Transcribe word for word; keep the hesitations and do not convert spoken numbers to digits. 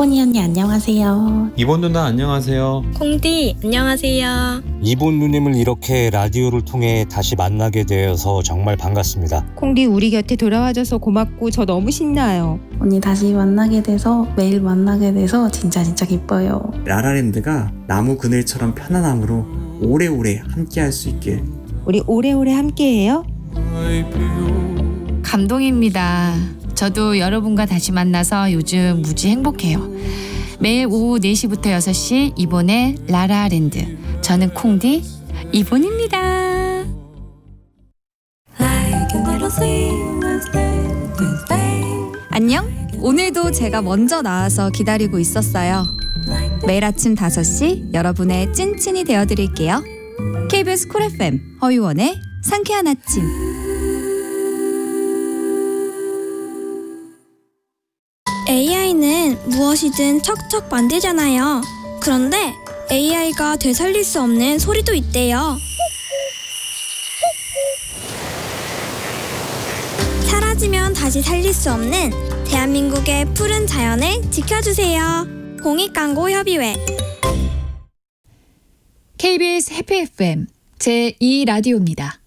뽀니 언니 안녕하세요. 이본 누나 안녕하세요. 콩디 안녕하세요. 이본 누님을 이렇게 라디오를 통해 다시 만나게 되어서 정말 반갑습니다. 콩디 우리 곁에 돌아와줘서 고맙고 저 너무 신나요. 언니 다시 만나게 돼서 매일 만나게 돼서 진짜 진짜 기뻐요. 라라랜드가 나무 그늘처럼 편안함으로 오래오래 함께할 수 있길. 우리 오래오래 함께해요. 감동입니다. 저도 여러분과 다시 만나서 요즘 무지 행복해요. 매일 오후 네 시부터 여섯 시 이본의 라라랜드. 저는 콩디 이본입니다. 안녕. 오늘도 제가 먼저 나와서 기다리고 있었어요. 매일 아침 다섯 시 여러분의 찐친이 되어드릴게요. 케이비에스 쿨 에프엠 허유원의 상쾌한 아침. 에이아이는 무엇이든 척척 만들잖아요. 그런데 에이아이가 되살릴 수 없는 소리도 있대요. 사라지면 다시 살릴 수 없는 대한민국의 푸른 자연을 지켜주세요. 공익광고협의회. 케이비에스 해피 에프엠 제이 라디오입니다.